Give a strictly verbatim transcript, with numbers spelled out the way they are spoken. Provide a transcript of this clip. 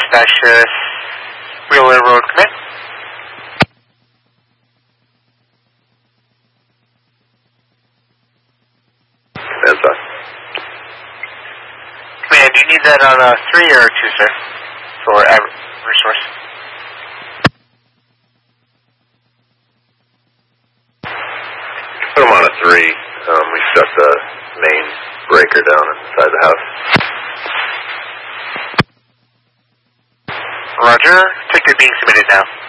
dash uh, Wheeler Road, command. That's us. Command, do you need that on a three or a two, sir? For average resource. Put them on a three. Um, we shut the main breaker down inside the house. Roger. Ticket being submitted now.